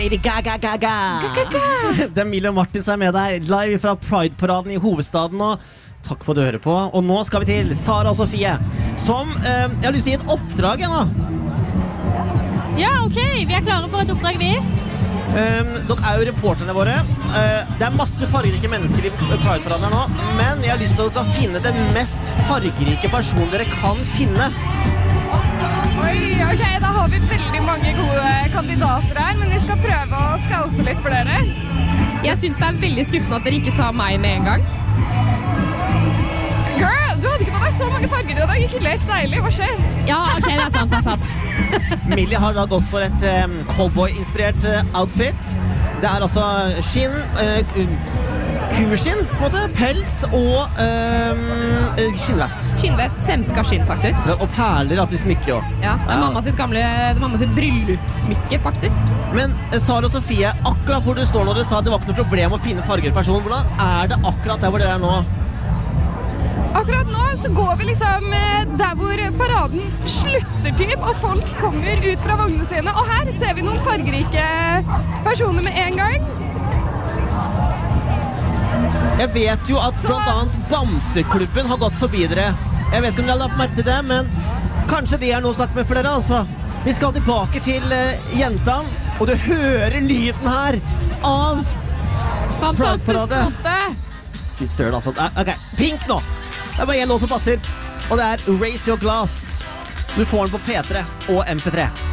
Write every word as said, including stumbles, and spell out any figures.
Lady Gaga Gaga. Det er Emilie og Martin som er med deg live fra Pride-paraden i hovedstaden nå. Takk for at du hører på. Og nå skal vi til Sara og Sofie, som eh, jeg har lyst til å gi et oppdrag nå. Ja, ok, vi er klare for et oppdrag, vi. Um, dere er jo reporterne våre. uh, Det er masse fargerike mennesker i Pride-paraden her nå, men jeg har lyst til å finne den mest fargerike personen dere kan finne. Oi, ok, da har vi veldig mange gode kandidater her, men vi skal prøve å scoute litt for dere. Jeg synes det er veldig skuffende at dere ikke sa meg med en gang. Girl, du hadde ikke på deg så mange farger i dag. Ikke lek deilig, hva skjer? Ja, ok, det er sant, det er sant. Millie har da gått for et um, cowboy-inspirert uh, outfit. Det er altså skinn, uh, kuskinn, på en måte, pels og um, skinnvest. Skinnvest, semska skinn faktisk. Ja, og perler at de smykker også. Ja, det er Ja. mamma sitt gamle, det er mamma sitt bryllupssmykke faktisk. Men uh, Sara og Sofie, akkurat hvor du står når du sa det var ikke noe problem å finne farger person, hvordan er det akkurat der hvor dere er nå? Akkurat nå så går vi liksom eh, der hvor paraden slutter typ, og folk kommer ut fra vognene sine. Og her ser vi noen fargerike personer med en gang. Jeg vet jo at Så- blant annet Bamseklubben har gått forbi dere. Jeg vet ikke om dere har lagt merke til det, men kanskje de er noe å snakke med flere, altså. Vi skal tilbake til uh, jentene, og du hører lyden her av Fantastisk Pride-parade. flotte! Fy søren, altså. Eh, Ok, Pink nå. Det er bare en låt som passer, og det er Raise Your Glass. Du får den på P tre og M P tre.